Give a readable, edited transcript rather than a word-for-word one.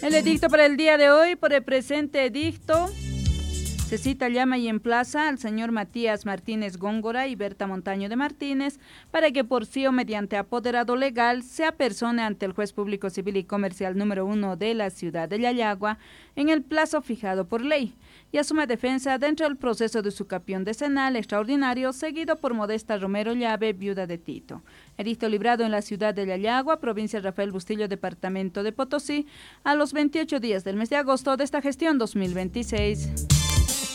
El edicto para el día de hoy, por el presente edicto, se cita, llama y emplaza al señor Matías Martínez Góngora y Berta Montaño de Martínez para que por sí o mediante apoderado legal se apersone ante el juez público civil y comercial número 1 de la ciudad de Yayagua en el plazo fijado por ley y asuma defensa dentro del proceso de su capión decenal extraordinario seguido por Modesta Romero Llave, viuda de Tito. Edicto librado en la ciudad de Yayagua, provincia de Rafael Bustillo, departamento de Potosí, a los 28 días del mes de agosto de esta gestión 2026.